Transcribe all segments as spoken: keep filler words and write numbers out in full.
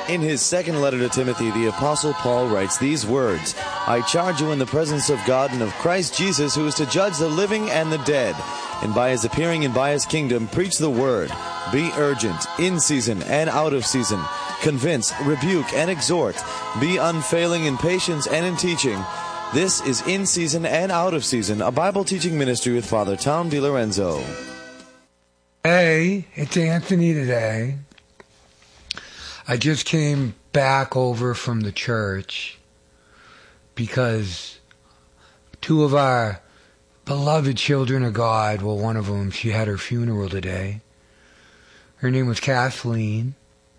In his second letter to Timothy, the Apostle Paul writes these words, I charge you in the presence of God and of Christ Jesus, who is to judge the living and the dead, and by his appearing and by his kingdom, preach the word. Be urgent, in season and out of season. Convince, rebuke, and exhort. Be unfailing in patience and in teaching. This is In Season and Out of Season, a Bible teaching ministry with Father Tom DiLorenzo. Hey, it's Anthony today. I just came back over from the church because two of our beloved children of God, well, one of them, she had her funeral today. Her name was Kathleen,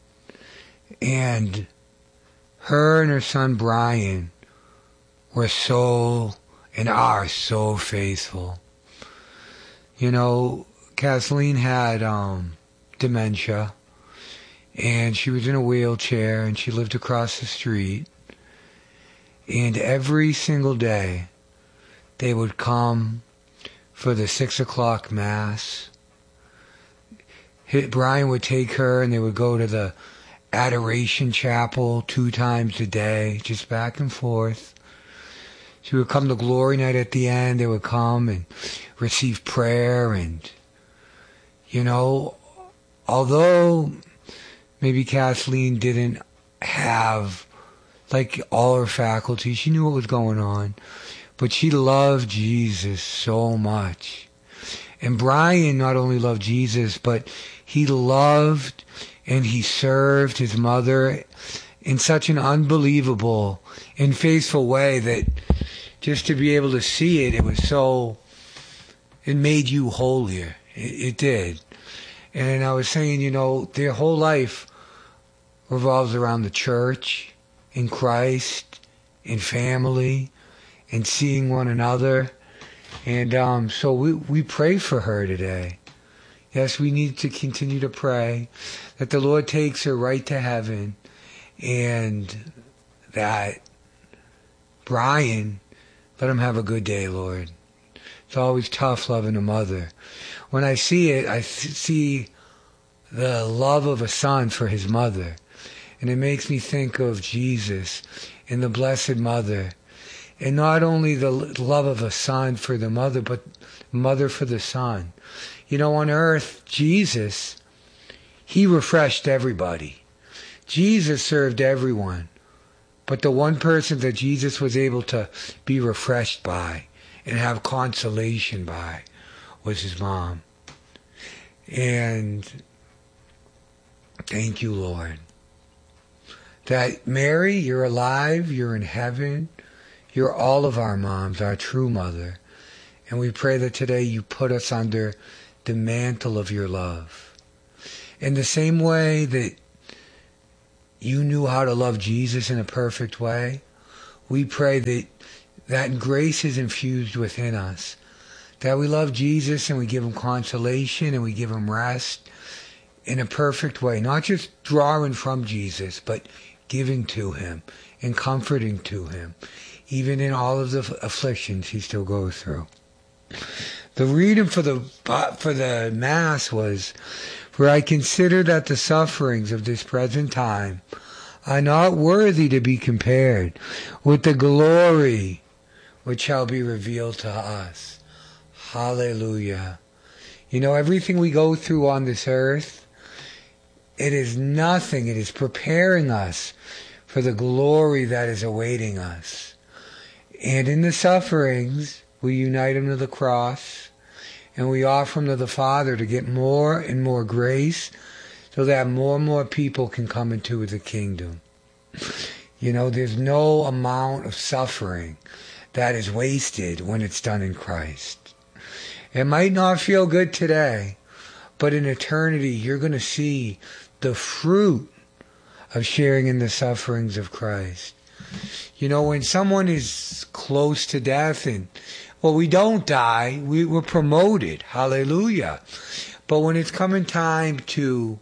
and her and her son Brian were so and are so faithful. You know, Kathleen had um, dementia, and she was in a wheelchair, and she lived across the street. And every single day, they would come for the six o'clock mass. Brian would take her, and they would go to the Adoration Chapel two times a day, just back and forth. She would come to Glory Night at the end. They would come and receive prayer, and, you know, although maybe Kathleen didn't have, like, all her faculties. She knew what was going on. But she loved Jesus so much. And Brian not only loved Jesus, but he loved and he served his mother in such an unbelievable and faithful way that just to be able to see it, it was so, it made you holier. It, it did. And I was saying, you know, their whole life revolves around the church, in Christ, in family, and seeing one another. And um, so we, we pray for her today. Yes, we need to continue to pray that the Lord takes her right to heaven, and that Brian, let him have a good day, Lord. It's always tough loving a mother. When I see it, I see the love of a son for his mother. And it makes me think of Jesus and the Blessed Mother. And not only the love of a son for the mother, but mother for the son. You know, on earth, Jesus, he refreshed everybody. Jesus served everyone. But the one person that Jesus was able to be refreshed by and have consolation by was his mom. And thank you, Lord, that Mary, you're alive, you're in heaven, you're all of our moms, our true mother. And we pray that today you put us under the mantle of your love. In the same way that you knew how to love Jesus in a perfect way, we pray that that grace is infused within us, that we love Jesus and we give him consolation and we give him rest in a perfect way, not just drawing from Jesus, but giving to him and comforting to him, even in all of the afflictions he still goes through. The reading for the for the Mass was, "For I consider that the sufferings of this present time are not worthy to be compared with the glory which shall be revealed to us." Hallelujah. You know, everything we go through on this earth, it is nothing. It is preparing us for the glory that is awaiting us. And in the sufferings, we unite him to the cross, and we offer him to the Father to get more and more grace so that more and more people can come into the kingdom. You know, there's no amount of suffering that is wasted when it's done in Christ. It might not feel good today, but in eternity, you're going to see the fruit of sharing in the sufferings of Christ. You know, when someone is close to death and, well, we don't die, we were promoted. Hallelujah. But when it's coming time to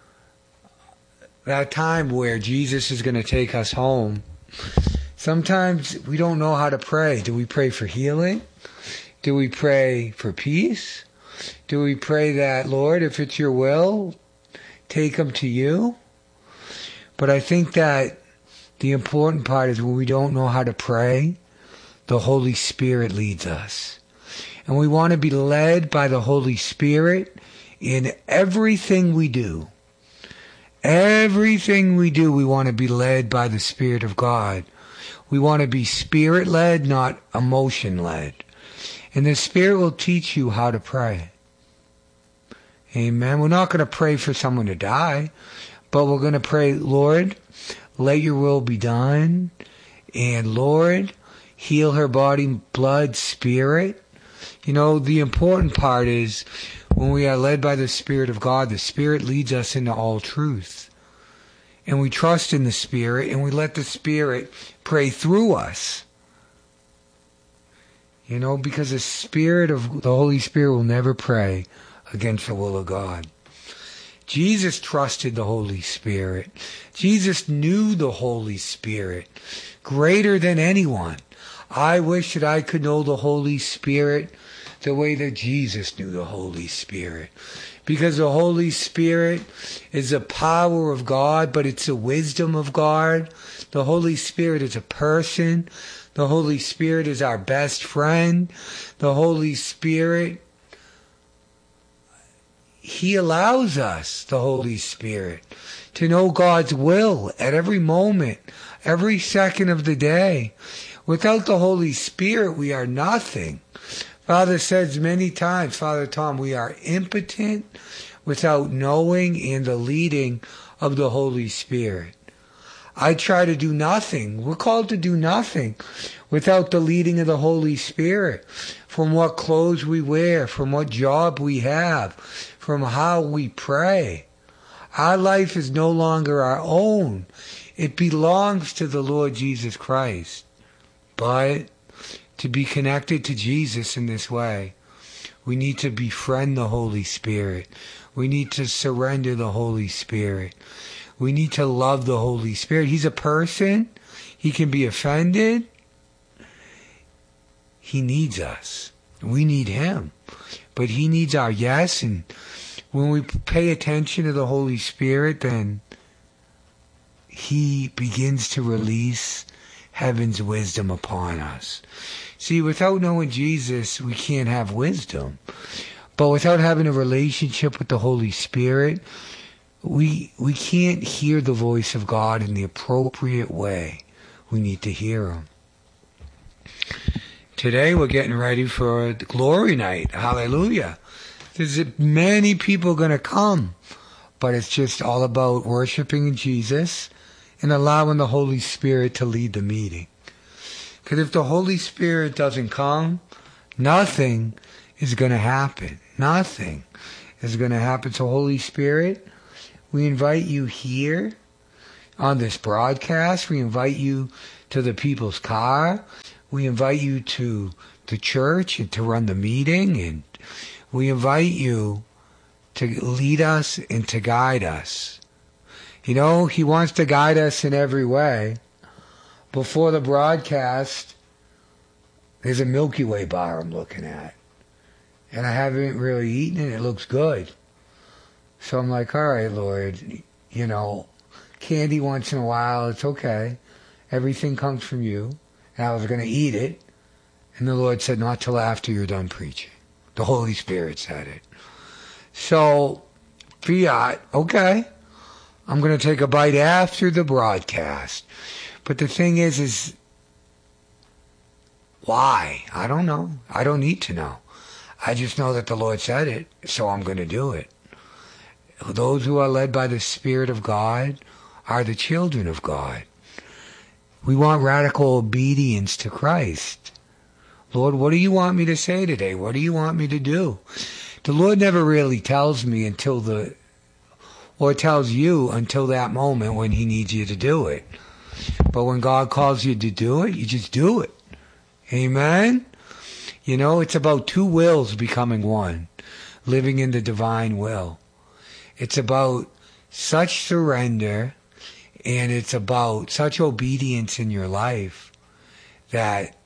that time where Jesus is going to take us home, sometimes we don't know how to pray. Do we pray for healing? Do we pray for peace? Do we pray that, Lord, if it's your will, take them to you? But I think that the important part is when we don't know how to pray, the Holy Spirit leads us. And we want to be led by the Holy Spirit in everything we do. Everything we do, we want to be led by the Spirit of God. We want to be Spirit-led, not emotion-led. And the Spirit will teach you how to pray. Amen. We're not going to pray for someone to die, but we're going to pray, Lord, let your will be done. And Lord, heal her body, blood, spirit. You know, the important part is when we are led by the Spirit of God, the Spirit leads us into all truth. And we trust in the Spirit, and we let the Spirit pray through us. You know, because the Spirit of the Holy Spirit will never pray against the will of God. Jesus trusted the Holy Spirit. Jesus knew the Holy Spirit greater than anyone. I wish that I could know the Holy Spirit the way that Jesus knew the Holy Spirit. Because the Holy Spirit is the power of God, but it's the wisdom of God. The Holy Spirit is a person. The Holy Spirit is our best friend. The Holy Spirit, He allows us, the Holy Spirit, to know God's will at every moment, every second of the day. Without the Holy Spirit, we are nothing. Father says many times, Father Tom, we are impotent without knowing and the leading of the Holy Spirit. I try to do nothing. We're called to do nothing without the leading of the Holy Spirit. From what clothes we wear, from what job we have, from how we pray. Our life is no longer our own. It belongs to the Lord Jesus Christ. But to be connected to Jesus in this way, we need to befriend the Holy Spirit. We need to surrender the Holy Spirit. We need to love the Holy Spirit. He's a person. He can be offended. He needs us. We need Him. But He needs our yes. And when we pay attention to the Holy Spirit, then He begins to release heaven's wisdom upon us. See, without knowing Jesus, we can't have wisdom. But without having a relationship with the Holy Spirit, we we can't hear the voice of God in the appropriate way. We need to hear Him. Today we're getting ready for the glory night. Hallelujah. There's many people going to come, but it's just all about worshiping Jesus and allowing the Holy Spirit to lead the meeting. Because if the Holy Spirit doesn't come, nothing is going to happen. Nothing is going to happen. So Holy Spirit, we invite you here on this broadcast. We invite you to the people's car. We invite you to the church and to run the meeting. And we invite you to lead us and to guide us. You know, He wants to guide us in every way. Before the broadcast, there's a Milky Way bar I'm looking at. And I haven't really eaten it. It looks good. So I'm like, all right, Lord, you know, candy once in a while, it's okay. Everything comes from you. And I was going to eat it. And the Lord said, not till after you're done preaching. The Holy Spirit said it. So, fiat, okay. I'm going to take a bite after the broadcast. But the thing is, is why? I don't know. I don't need to know. I just know that the Lord said it, so I'm going to do it. Those who are led by the Spirit of God are the children of God. We want radical obedience to Christ. Lord, what do you want me to say today? What do you want me to do? The Lord never really tells me until the, or tells you until that moment when He needs you to do it. But when God calls you to do it, you just do it. Amen? You know, it's about two wills becoming one, living in the divine will. It's about such surrender, and it's about such obedience in your life that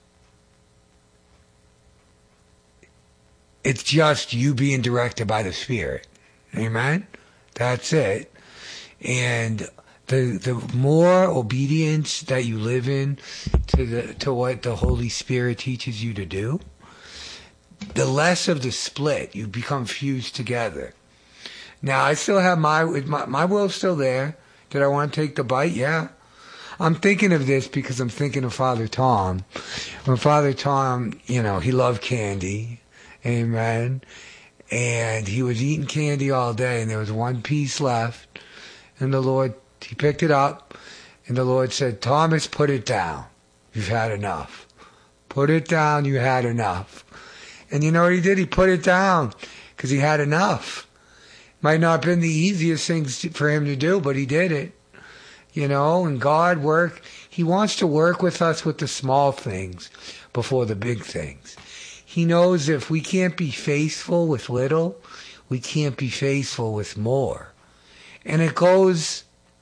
it's just you being directed by the Spirit. Amen? That's it. And the the more obedience that you live in to the to what the Holy Spirit teaches you to do, the less of the split. You become fused together. Now, I still have my my, my will's still there. Did I want to take the bite? Yeah. I'm thinking of this because I'm thinking of Father Tom. When Father Tom, you know, he loved candy. Amen. And he was eating candy all day, and there was one piece left. And the Lord, he picked it up, and the Lord said, Thomas, put it down. You've had enough. Put it down. You had enough. And you know what he did? He put it down because he had enough. Might not have been the easiest things for him to do, but he did it. You know, and God work, he wants to work with us with the small things before the big things. He knows if we can't be faithful with little, we can't be faithful with more. And it goes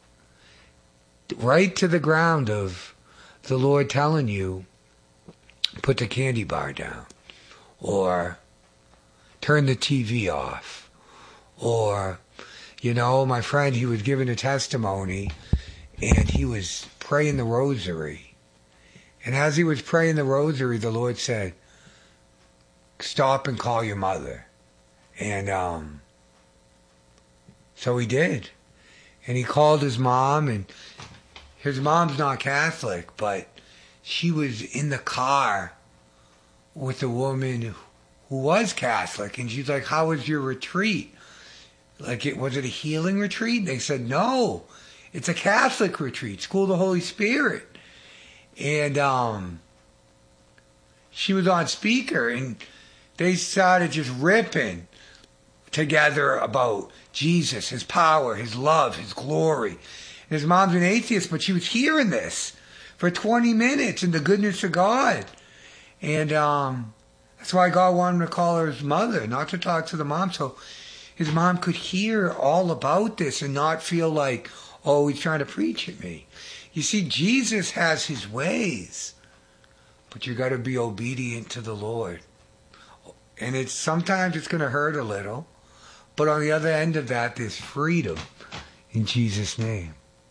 right to the ground of the Lord telling you, put the candy bar down, or turn the T V off, or, you know, my friend, he was giving a testimony, and he was praying the rosary. And as he was praying the rosary, the Lord said, stop and call your mother. And um, so he did. And he called his mom, and his mom's not Catholic, but she was in the car with a woman who was Catholic. And she's like, how was your retreat? Like, it was it a healing retreat? And they said, no. It's a Catholic retreat, School of the Holy Spirit. And um, she was on speaker, and they started just ripping together about Jesus, his power, his love, his glory. And his mom's an atheist, but she was hearing this for twenty minutes and the goodness of God. And um, that's why God wanted him to call her his mother, not to talk to the mom, so his mom could hear all about this and not feel like, oh, he's trying to preach at me. You see, Jesus has his ways, but you got to be obedient to the Lord. And it's sometimes it's going to hurt a little, but on the other end of that, there's freedom in Jesus' name.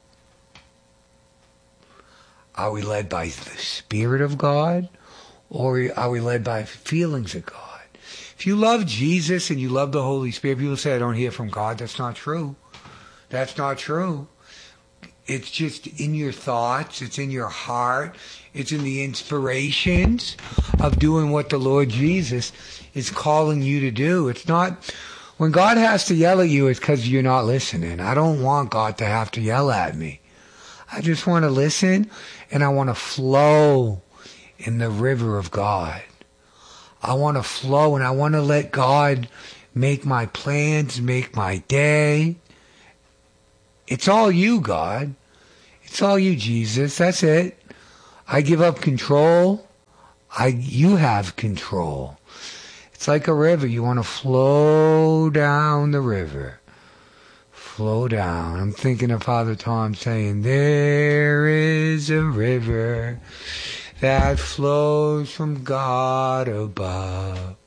Are we led by the Spirit of God, or are we led by feelings of God? If you love Jesus and you love the Holy Spirit, people say, I don't hear from God. That's not true. That's not true. It's just in your thoughts. It's in your heart. It's in the inspirations of doing what the Lord Jesus is calling you to do. It's not, when God has to yell at you, it's because you're not listening. I don't want God to have to yell at me. I just want to listen, and I want to flow in the river of God. I want to flow, and I want to let God make my plans, make my day. It's all you, God. It's all you, Jesus. That's it. I give up control. I, you have control. It's like a river. You want to flow down the river. Flow down. I'm thinking of Father Tom saying, there is a river that flows from God above.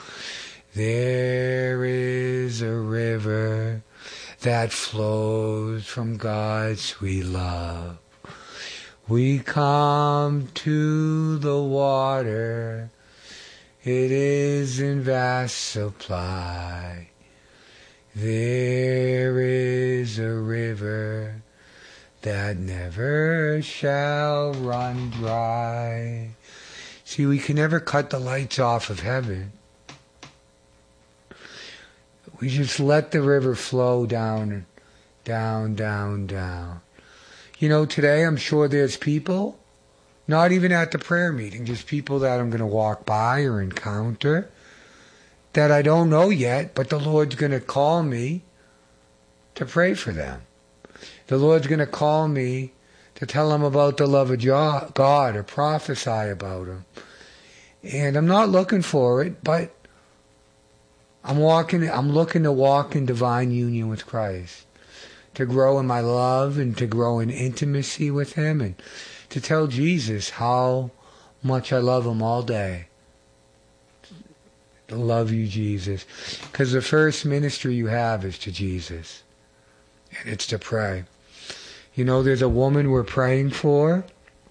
There is a river that flows from God's sweet love. We come to the water, it is in vast supply. There is a river that never shall run dry. See, we can never cut the lights off of heaven. We just let the river flow down, down, down, down. You know, today I'm sure there's people, not even at the prayer meeting, just people that I'm going to walk by or encounter that I don't know yet, but the Lord's going to call me to pray for them. The Lord's going to call me to tell them about the love of God or prophesy about Him. And I'm not looking for it, but I'm walking. I'm looking to walk in divine union with Christ, to grow in my love and to grow in intimacy with Him, and to tell Jesus how much I love Him all day. To love you, Jesus, because the first ministry you have is to Jesus, and it's to pray. You know, there's a woman we're praying for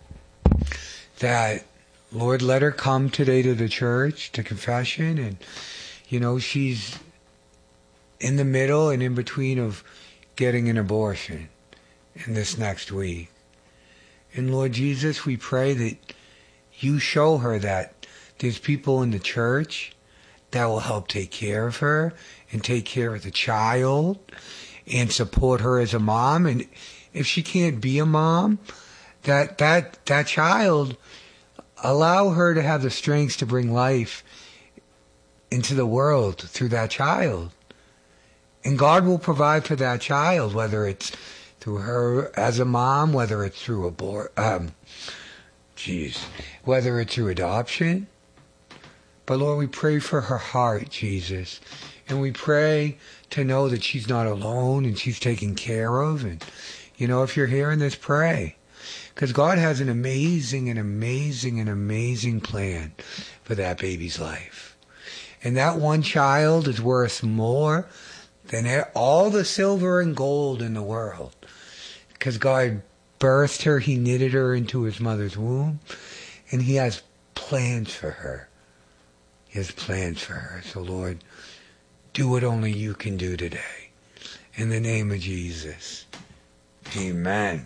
that, Lord, let her come today to the church to confession. And, you know, she's in the middle and in between of getting an abortion in this next week. And Lord Jesus, we pray that you show her that there's people in the church that will help take care of her and take care of the child and support her as a mom. And if she can't be a mom, that that that child, allow her to have the strength to bring life into the world through that child. And God will provide for that child, whether it's through her as a mom, whether it's through abor- um, geez, whether it's through adoption. But Lord, we pray for her heart, Jesus. And we pray to know that she's not alone and she's taken care of. And, you know, if you're hearing this, pray. Because God has an amazing, an amazing, an amazing plan for that baby's life. And that one child is worth more than all the silver and gold in the world. Because God birthed her, He knitted her into His mother's womb, and He has plans for her. He has plans for her. So Lord, do what only you can do today. In the name of Jesus. Amen.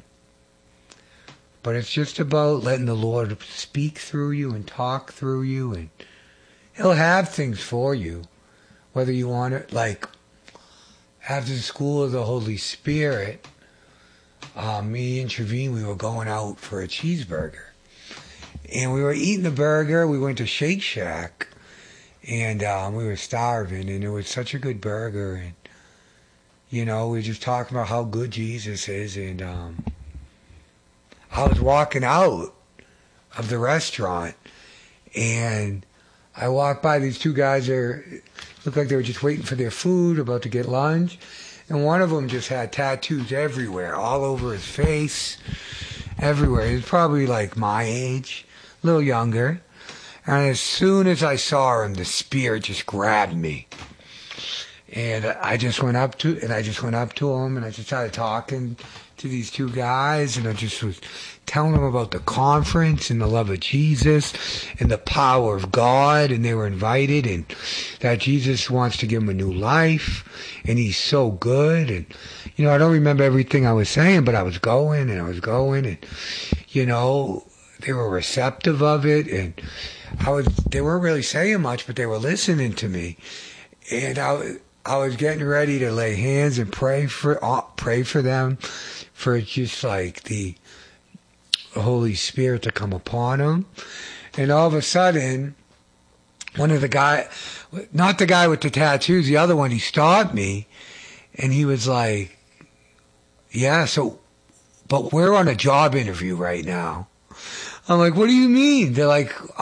But it's just about letting the Lord speak through you and talk through you, and He'll have things for you. Whether you want it, like after the school of the Holy Spirit, uh, me and Trevine, we were going out for a cheeseburger. And we were eating the burger. We went to Shake Shack. And um, we were starving. And it was such a good burger. And, you know, we were just talking about how good Jesus is. And um, I was walking out of the restaurant. And I walked by these two guys that looked like they were just waiting for their food, about to get lunch. And one of them just had tattoos everywhere, all over his face, everywhere. He was probably like my age, a little younger. And as soon as I saw him, the spirit just grabbed me. And I just went up to, and I just went up to him, and I just started talking to these two guys, and I just was telling them about the conference and the love of Jesus and the power of God, and they were invited, and that Jesus wants to give them a new life, and He's so good. And, you know, I don't remember everything I was saying, but I was going, and I was going, and, you know, they were receptive of it, and I was, they weren't really saying much, but they were listening to me. And I, I was getting ready to lay hands and pray for, uh, pray for them, for just like the Holy Spirit to come upon them. And all of a sudden, one of the guy, not the guy with the tattoos, the other one, he stopped me, and he was like, yeah, so, but we're on a job interview right now. I'm like, what do you mean? They're like,